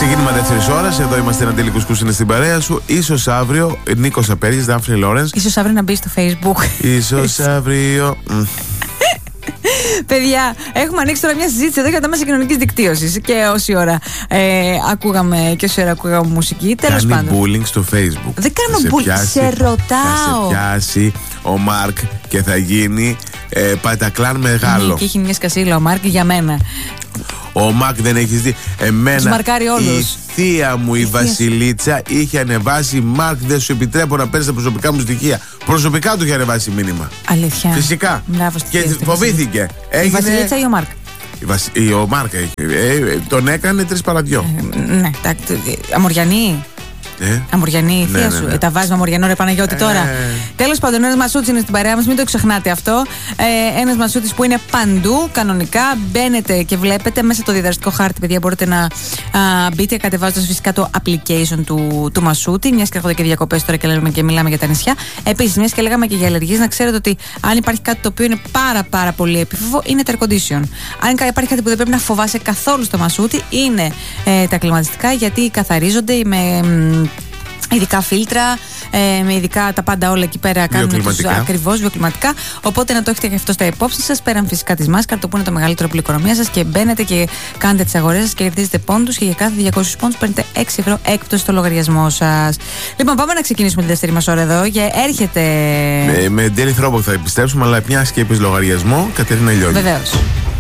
Ξεκίνημα δεύτερης ώρας. Εδώ είμαστε. Ένα τελικό κουσκούς είναι στην παρέα σου. Ίσως αύριο Νίκος Απέργης, Δάφνη Λόρενς. Ίσως αύριο να μπει στο Facebook. Ίσως αύριο. Παιδιά, έχουμε ανοίξει τώρα μια συζήτηση εδώ για τα μέσα κοινωνικής δικτύωσης. Και όση ώρα ακούγαμε μουσική. Τέλος πάντων. Κάνει bullying στο Facebook. Δεν κάνω bullying. Σε ρωτάω. Θα σε πιάσει ο Μάρκ και θα γίνει πατακλάν μεγάλο. Και έχει μια σκασίλα ο Μάρκ για μένα. Ο Μάρκ δεν έχεις δει. Εμένα η θεία μου η Βασιλίτσα είχε ανεβάσει: Μάρκ, δεν σου επιτρέπω να παίρνεις τα προσωπικά μου στοιχεία. Προσωπικά του είχε ανεβάσει μήνυμα. Αλήθεια. Φυσικά. Μπράβο, και φοβήθηκε. Η Βασιλίτσα ή ο Μάρκ? Ο Μάρκ τον έκανε 3 παρά 2. Ναι, Αμοριανή. Αμοριανή, η θεία σου. Τα βάζει με Αμοριανό, ρε Παναγιώτη τώρα. Τέλος πάντων, ένας Μασούτης είναι στην παρέα μας, μην το ξεχνάτε αυτό. Ένας Μασούτης που είναι παντού, κανονικά. Μπαίνετε και βλέπετε μέσα το διαδραστικό χάρτη, παιδιά. Μπορείτε να μπείτε κατεβάζοντας φυσικά το application του Μασούτη. Μιας και έρχονται και διακοπές τώρα και μιλάμε για τα νησιά. Επίσης, μιας και λέγαμε και για αλλεργίες, να ξέρετε ότι αν υπάρχει κάτι το οποίο είναι πάρα πολύ επίφοβο, είναι τα air condition. Αν υπάρχει κάτι που δεν πρέπει να φοβάσαι καθόλου στο Μασούτη, είναι τα κλιματιστικά, γιατί καθαρίζονται με ειδικά φίλτρα, με ειδικά τα πάντα όλα εκεί πέρα κάνουν ακριβώς βιοκλιματικά. Οπότε να το έχετε και αυτό στα υπόψη σας. Πέραν φυσικά της μάσκαρ, το που είναι το μεγαλύτερο πληκονομία σας, και μπαίνετε και κάνετε τις αγορές σας και κερδίζετε πόντους, και για κάθε 200 πόντους παίρνετε 6 ευρώ έκπτωση στο λογαριασμό σας. Λοιπόν, πάμε να ξεκινήσουμε τη δεύτερη μας ώρα εδώ και έρχεται. Με Ντέλη Θρόμπο θα επιστρέψουμε, αλλά μια και είπες λογαριασμό, Κατερίνα Λιώγη. Βεβαίως.